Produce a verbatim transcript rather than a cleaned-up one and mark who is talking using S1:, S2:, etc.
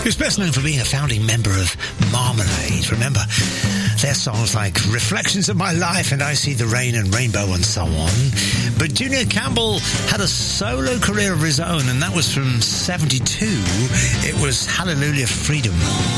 S1: He was best known for being a founding member of Marmalade. Remember their songs like Reflections of My Life and I See the Rain and Rainbow and so on. But Junior Campbell had a solo career of his own, and that was from seventy-two. It was Hallelujah Freedom.